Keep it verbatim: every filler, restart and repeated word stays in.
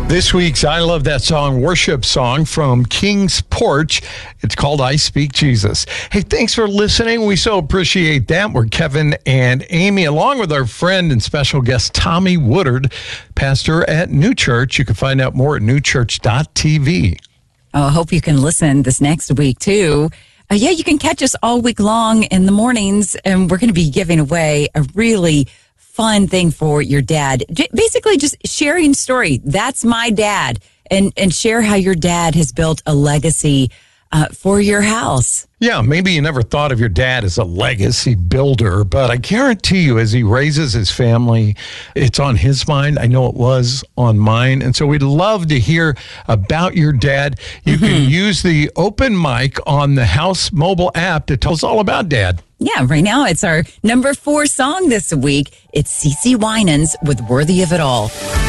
This week's I Love That Song worship song from King's Porch. It's called I Speak Jesus. Hey, thanks for listening. We so appreciate that. We're Kevin and Amy, along with our friend and special guest, Tommy Woodard, pastor at New Church. You can find out more at new church dot t v. Oh, I hope you can listen this next week, too. Uh, yeah, you can catch us all week long in the mornings, and we're going to be giving away a really fun thing for your dad. J- basically, just sharing story. That's my dad. And, and share how your dad has built a legacy uh, for your house. Yeah, maybe you never thought of your dad as a legacy builder, but I guarantee you as he raises his family, it's on his mind. I know it was on mine. And so we'd love to hear about your dad. You mm-hmm. can use the open mic on the House mobile app to tell us all about Dad. Yeah, right now it's our number four song this week. It's CeCe Winans with Worthy of It All.